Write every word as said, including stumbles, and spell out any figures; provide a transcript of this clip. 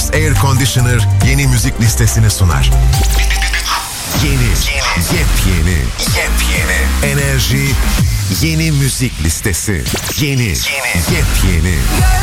Philips Air Conditioner yeni müzik listesini sunar. Yeni, yeni, yepyeni, yepyeni enerji, yeni müzik listesi. Yeni, yeni, yepyeni.